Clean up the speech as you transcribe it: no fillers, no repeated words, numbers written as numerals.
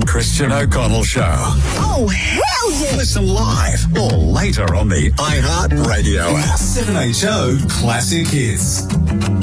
Christian O'Connell Show. Oh, hell yeah! Listen live or later on the iHeart Radio app. 7HO Classic Hits.